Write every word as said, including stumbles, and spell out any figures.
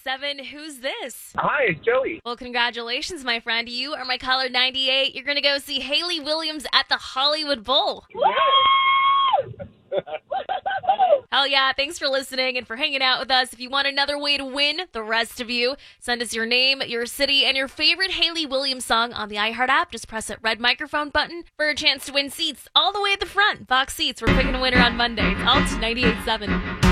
seven. Who's this? Hi, it's Joey. Well, congratulations, my friend. You are my caller ninety-eight. You're going to go see Hayley Williams at the Hollywood Bowl. Hell yeah, thanks for listening and for hanging out with us. If you want another way to win, the rest of you, send us your name, your city, and your favorite Hayley Williams song on the iHeart app. Just press that red microphone button for a chance to win seats all the way at the front. Box seats. We're picking a winner on Monday. It's all to ninety-eight point seven.